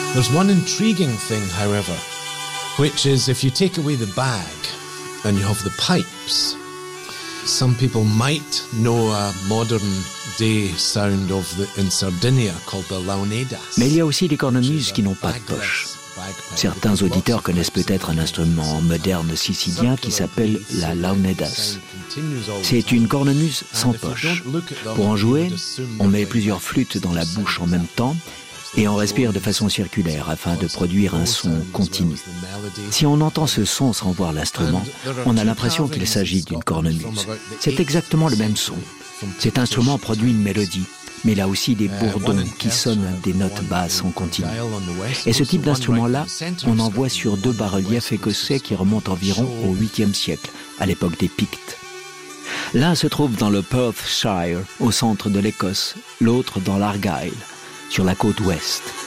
There's one intriguing thing, however, which is if you take away the bag and you have the pipes, some people might know a modern-day sound in Sardinia called the launedas. Mais il y a aussi des cornemuses qui n'ont pas de poche. Certains auditeurs connaissent peut-être un instrument moderne sicilien qui s'appelle la launedas. C'est une cornemuse sans poche. Pour en jouer, on met plusieurs flûtes dans la bouche en même temps et on respire de façon circulaire afin de produire un son continu. Si on entend ce son sans voir l'instrument, on a l'impression qu'il s'agit d'une cornemuse. C'est exactement le même son. Cet instrument produit une mélodie, mais il a aussi des bourdons qui sonnent des notes basses en continu. Et ce type d'instrument-là, on en voit sur 2 bas-reliefs écossais qui remontent environ au 8e siècle, à l'époque des Pictes. L'un se trouve dans le Perthshire, au centre de l'Écosse, l'autre dans l'Argyll, sur la côte ouest.